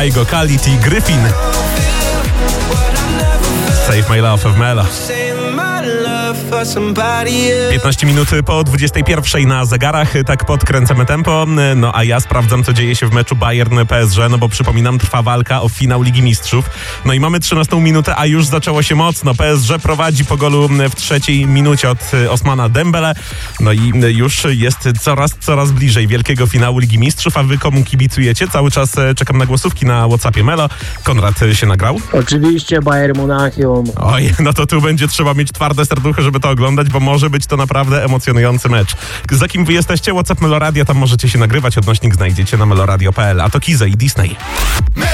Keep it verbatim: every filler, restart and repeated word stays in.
Kaigo, Khalid i Gryffin. Save My Love of Melo. piętnaście minut po dwudziestej pierwszej na zegarach, tak podkręcamy tempo. No a ja sprawdzam, co dzieje się w meczu Bayern-P S G, no bo przypominam, trwa walka o finał Ligi Mistrzów. No i mamy trzynastą minutę, a już zaczęło się mocno. P S G prowadzi po golu w trzeciej minucie od Osmana Dembele. No i już jest coraz, coraz bliżej wielkiego finału Ligi Mistrzów. A wy komu kibicujecie? Cały czas czekam na głosówki na WhatsAppie Melo. Konrad się nagrał? Oczywiście Bayern Monachium. Oj, no to tu będzie trzeba mieć twarde serducho, żeby to oglądać, bo może być to naprawdę emocjonujący mecz. Za kim wy jesteście? WhatsApp Meloradia, tam możecie się nagrywać. Odnośnik znajdziecie na meloradio kropka p l. A to Kizo i Disney.